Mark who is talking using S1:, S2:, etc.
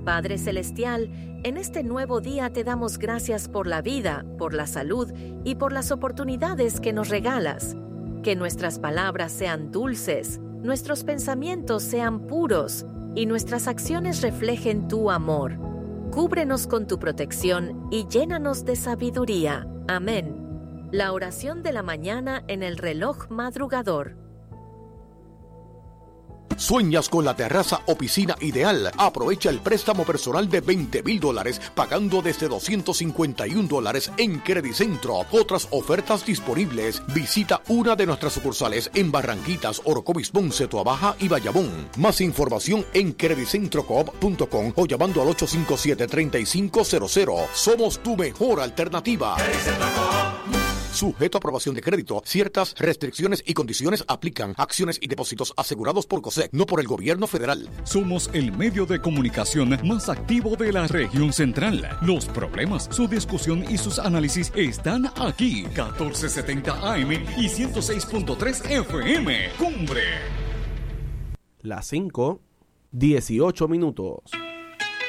S1: Padre Celestial, en este nuevo día te damos gracias por la vida, por la salud y por las oportunidades que nos regalas. Que nuestras palabras sean dulces, nuestros pensamientos sean puros y nuestras acciones reflejen tu amor. Cúbrenos con tu protección y llénanos de sabiduría. Amén. La oración de la mañana en el reloj madrugador.
S2: ¿Sueñas con la terraza o piscina ideal? Aprovecha el préstamo personal de $20,000 pagando desde $251 en Credicentro. Otras ofertas disponibles. Visita una de nuestras sucursales en Barranquitas, Orocovis, Ponce, Toabaja y Bayamón. Más información en credicentrocoop.com o llamando al 857-3500. Somos tu mejor alternativa. Sujeto a aprobación de crédito. Ciertas restricciones y condiciones aplican. Acciones y depósitos asegurados por COSEC, no por el gobierno federal.
S3: Somos el medio de comunicación más activo de la región central. Los problemas, su discusión y sus análisis están aquí. 1470 AM y 106.3 FM. Cumbre.
S4: Las 5:18.